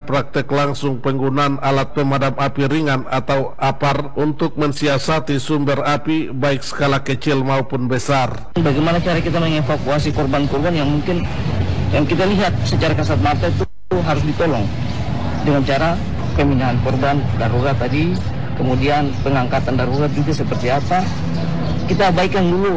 praktek langsung penggunaan alat pemadam api ringan atau APAR untuk mensiasati sumber api baik skala kecil maupun besar. Bagaimana cara kita mengevakuasi korban-korban yang mungkin yang kita lihat secara kasat mata itu harus ditolong dengan cara pemindahan korban darurat tadi, kemudian pengangkatan darurat juga seperti apa. Kita abaikan dulu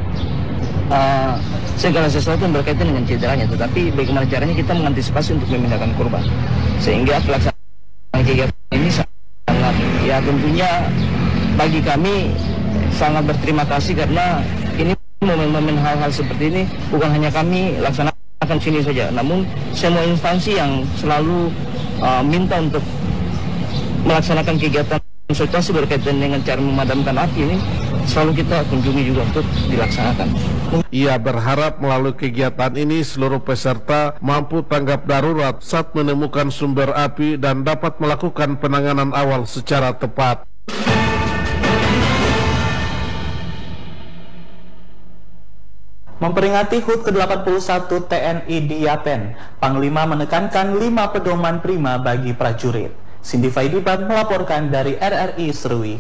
segala sesuatu yang berkaitan dengan cederanya, tetapi bagaimana caranya kita mengantisipasi untuk memindahkan korban sehingga pelaksanaan kegiatan ini sangat, ya tentunya bagi kami sangat berterima kasih karena ini momen-momen hal-hal seperti ini bukan hanya kami laksanakan sini saja, namun semua instansi yang selalu minta untuk melaksanakan kegiatan konsultasi berkaitan dengan cara memadamkan api ini selalu kita kunjungi juga untuk dilaksanakan. Ia berharap melalui kegiatan ini seluruh peserta mampu tanggap darurat saat menemukan sumber api dan dapat melakukan penanganan awal secara tepat. Memperingati HUT ke-81 TNI di Yapen, Panglima menekankan 5 pedoman prima bagi prajurit. Cindy Faidiban melaporkan dari RRI Serui.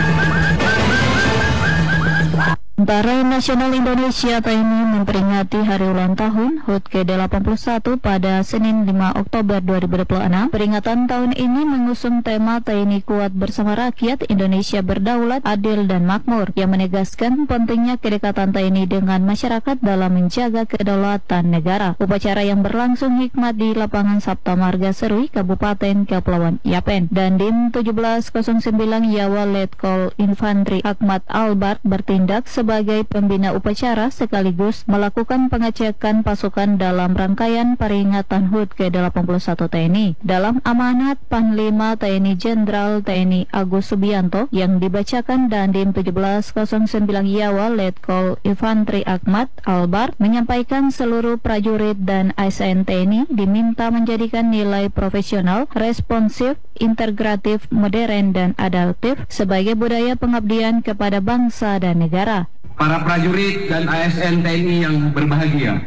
Tentara Nasional Indonesia TNI memperingati hari ulang tahun HUT ke-81 pada Senin 5 Oktober 2026. Peringatan tahun ini mengusung tema TNI Kuat Bersama Rakyat, Indonesia Berdaulat, Adil dan Makmur, yang menegaskan pentingnya kedekatan TNI dengan masyarakat dalam menjaga kedaulatan negara. Upacara yang berlangsung hikmat di lapangan Sabta Marga Serui, Kabupaten Kepulauan Yapen. Dandim 1709 Yawa Letkol Infantri Ahmad Albar bertindak sebagai pembina upacara sekaligus melakukan pengecekan pasukan dalam rangkaian peringatan HUT ke-81 TNI. Dalam amanat Panglima TNI Jenderal TNI Agus Subianto yang dibacakan Dandim 1709 Yawa Letkol Infantri Ahmad Albar menyampaikan seluruh prajurit dan ASN TNI diminta menjadikan nilai profesional, responsif, integratif, modern, dan adaptif sebagai budaya pengabdian kepada bangsa dan negara. Para prajurit dan ASN TNI yang berbahagia,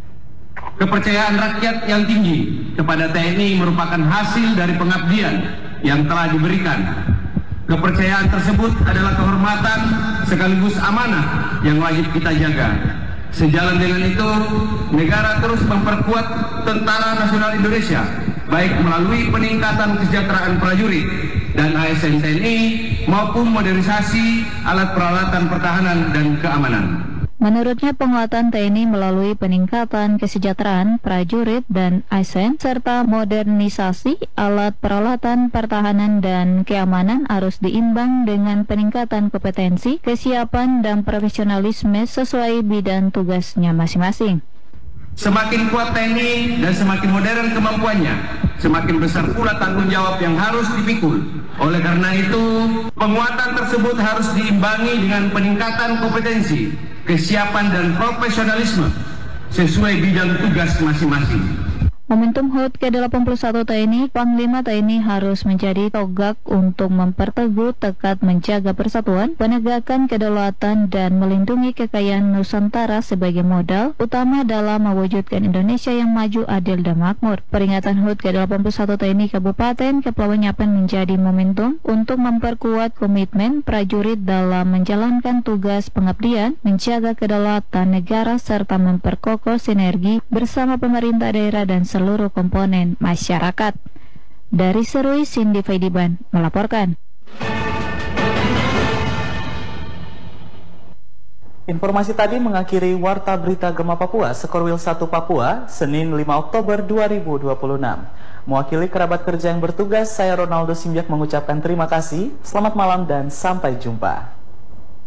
kepercayaan rakyat yang tinggi kepada TNI merupakan hasil dari pengabdian yang telah diberikan. Kepercayaan tersebut adalah kehormatan sekaligus amanah yang wajib kita jaga. Sejalan dengan itu, negara terus memperkuat Tentara Nasional Indonesia, baik melalui peningkatan kesejahteraan prajurit dan ASN TNI maupun modernisasi alat peralatan pertahanan dan keamanan. Menurutnya, penguatan TNI melalui peningkatan kesejahteraan prajurit dan ASN serta modernisasi alat peralatan pertahanan dan keamanan harus diimbang dengan peningkatan kompetensi, kesiapan, dan profesionalisme sesuai bidang tugasnya masing-masing. Semakin kuat TNI dan semakin modern kemampuannya, semakin besar pula tanggung jawab yang harus dipikul. Oleh karena itu, penguatan tersebut harus diimbangi dengan peningkatan kompetensi, kesiapan dan profesionalisme sesuai bidang tugas masing-masing. Momentum HUT ke-81 TNI, Panglima TNI harus menjadi tonggak untuk memperteguh tekad menjaga persatuan, penegakan kedaulatan, dan melindungi kekayaan Nusantara sebagai modal utama dalam mewujudkan Indonesia yang maju, adil, dan makmur. Peringatan HUT ke-81 TNI Kabupaten Kepulauan Yapen menjadi momentum untuk memperkuat komitmen prajurit dalam menjalankan tugas pengabdian, menjaga kedaulatan negara, serta memperkokoh sinergi bersama pemerintah daerah dan seluruh komponen masyarakat. Dari Serui, Cindy Faidiban melaporkan. Informasi tadi mengakhiri Warta Berita Gema Papua Sekorwil 1 Papua, Senin 5 Oktober 2026. Mewakili kerabat kerja yang bertugas, saya Ronaldo Simbiak mengucapkan terima kasih, selamat malam dan sampai jumpa.